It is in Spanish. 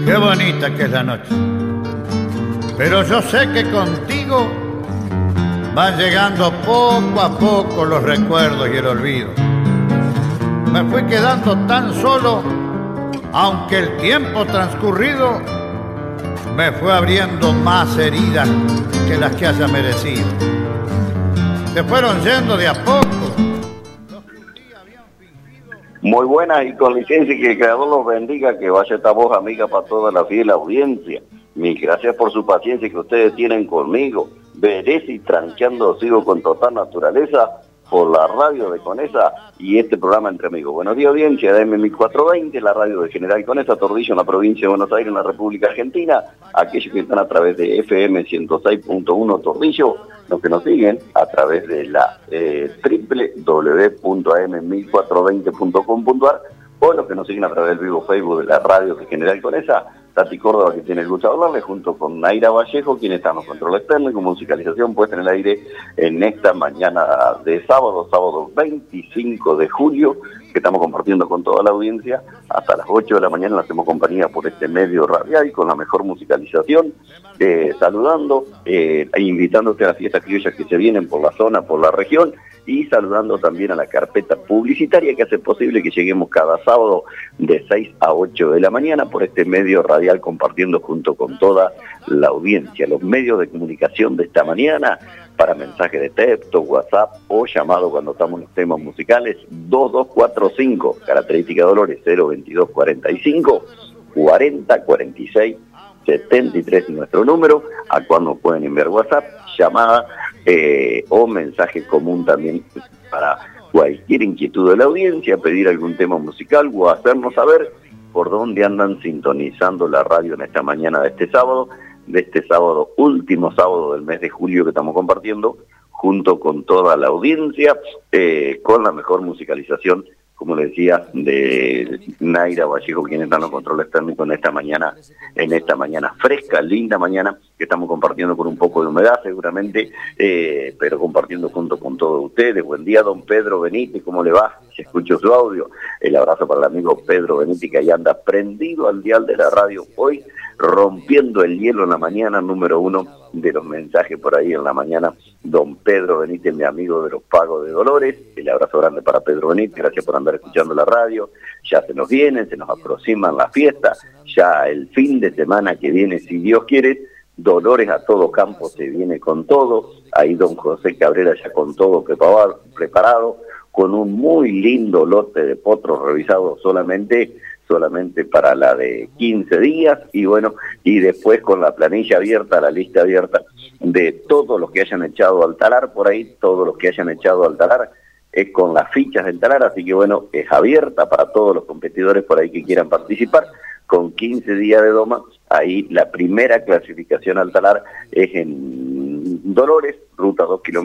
Qué bonita que es la noche. Pero yo sé que contigo van llegando poco a poco los recuerdos y el olvido. Me fui quedando tan solo, aunque el tiempo transcurrido me fue abriendo más heridas que las que haya merecido. Se fueron yendo de a poco. Muy buenas, y con licencia, que el Creador los bendiga, que vaya esta voz amiga para toda la fiel audiencia. Mil gracias por su paciencia que ustedes tienen conmigo. Veré si tranqueando sigo con total naturaleza por la radio de Conesa y este programa Entre Amigos. Buenos días, audiencia de M1420, la radio de General Conesa, Tordillo, en la provincia de Buenos Aires, en la República Argentina. Aquellos que están a través de FM 106.1 Tordillo, los que nos siguen a través de la www.am1420.com.ar, o los que nos siguen a través del vivo Facebook de la radio de General Conesa. Tati Córdoba, que tiene el gusto de hablarle, junto con Naira Vallejo, quien está en los controles externos y con musicalización puesta en el aire en esta mañana de sábado 25 de julio, que estamos compartiendo con toda la audiencia. Hasta las 8 de la mañana le hacemos compañía por este medio radial con la mejor musicalización, saludando e invitándote a las fiestas criollas que se vienen por la zona, por la región, y saludando también a la carpeta publicitaria que hace posible que lleguemos cada sábado de 6 a 8 de la mañana por este medio radial, compartiendo junto con toda la audiencia. Los medios de comunicación de esta mañana para mensaje de texto, WhatsApp o llamado cuando estamos en los temas musicales: 2245, característica Dolores, 02245 40 46 73, nuestro número, a cual nos pueden enviar WhatsApp, llamada o mensaje común también para cualquier inquietud de la audiencia, pedir algún tema musical o hacernos saber por dónde andan sintonizando la radio en esta mañana de este sábado, último sábado del mes de julio, que estamos compartiendo junto con toda la audiencia, con la mejor musicalización, como les decía, de Naira Vallejo, quien está en los controles técnicos en esta mañana fresca, linda mañana, que estamos compartiendo con un poco de humedad seguramente, pero compartiendo junto con todos ustedes. Buen día, don Pedro Benítez, ¿cómo le va? Se escuchó su audio. El abrazo para el amigo Pedro Benítez, que ahí anda prendido al dial de la radio hoy, rompiendo el hielo en la mañana, número 1 de los mensajes por ahí en la mañana. Don Pedro Benítez, mi amigo de los Pagos de Dolores. El abrazo grande para Pedro Benítez, gracias por andar escuchando la radio. Ya se nos aproximan las fiestas, ya el fin de semana que viene, si Dios quiere, Dolores a todo campo se viene con todo. Ahí don José Cabrera ya con todo preparado, con un muy lindo lote de potros revisados solamente para la de 15 días, y bueno, y después con la planilla abierta, la lista abierta de todos los que hayan echado al talar por ahí, todos los que hayan echado al talar, es con las fichas del talar, así que bueno, es abierta para todos los competidores por ahí que quieran participar, con 15 días de doma. Ahí la primera clasificación al talar es en Dolores, ruta 2 kilómetros.